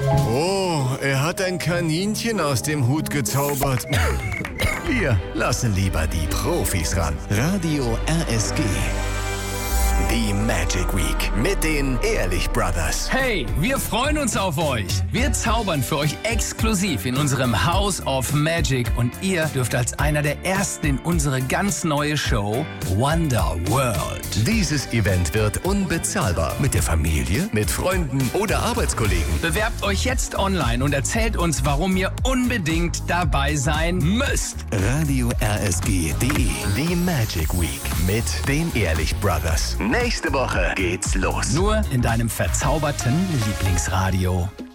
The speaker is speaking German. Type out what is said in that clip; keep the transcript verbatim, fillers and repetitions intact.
Oh, er hat ein Kaninchen aus dem Hut gezaubert. Wir lassen lieber die Profis ran. Radio R S G. Die Magic Week mit den Ehrlich Brothers. Hey, wir freuen uns auf euch. Wir zaubern für euch exklusiv in unserem House of Magic und ihr dürft als einer der ersten in unsere ganz neue Show Wonder World. Dieses Event wird unbezahlbar. Mit der Familie, mit Freunden oder Arbeitskollegen. Bewerbt euch jetzt online und erzählt uns, warum ihr unbedingt dabei sein müsst. Radio R S G Punkt de. Die Magic Week mit den Ehrlich Brothers. Nächste Woche geht's los. Nur in deinem verzauberten Lieblingsradio.